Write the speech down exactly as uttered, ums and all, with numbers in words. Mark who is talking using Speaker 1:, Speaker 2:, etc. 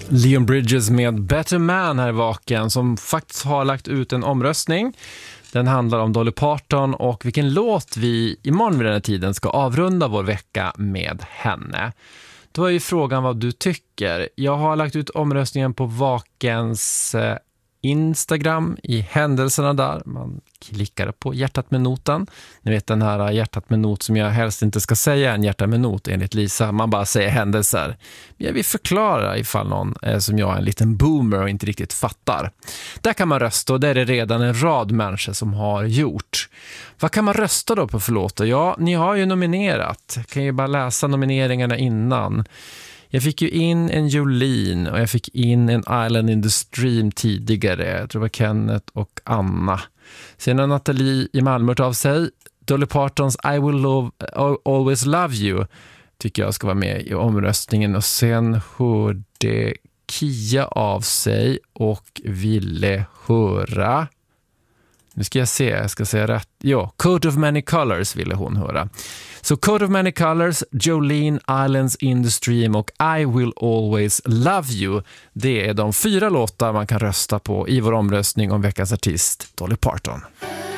Speaker 1: Leon Bridges med Better Man här i Vaken, som faktiskt har lagt ut en omröstning. Den handlar om Dolly Parton och vilken låt vi imorgon vid den här tiden ska avrunda vår vecka med henne. Då är ju frågan vad du tycker. Jag har lagt ut omröstningen på Vakens eh, Instagram i händelserna där. Man klickar på hjärtat med noten. Ni vet den här hjärtat med not som jag helst inte ska säga en hjärta med not enligt Lisa. Man bara säger händelser. Jag vill förklara ifall någon är som jag, en liten boomer och inte riktigt fattar. Där kan man rösta och det är det redan en rad människor som har gjort. Vad kan man rösta då på för låtar? Ja, ni har ju nominerat. Jag kan ju bara läsa nomineringarna innan. Jag fick ju in en Jolene och jag fick in en Island in the Stream tidigare. Jag tror det var Kenneth och Anna. Sen har Nathalie i Malmö hört av sig. Dolly Partons I Will Love, Always Love You tycker jag ska vara med i omröstningen. Och sen hörde Kia av sig och ville höra... Nu ska jag se, jag ska säga rätt. Ja, Coat of Many Colors ville hon höra. Så Coat of Many Colors, Jolene, Islands in the Stream och I Will Always Love You. Det är de fyra låtar man kan rösta på i vår omröstning om veckans artist, Dolly Parton.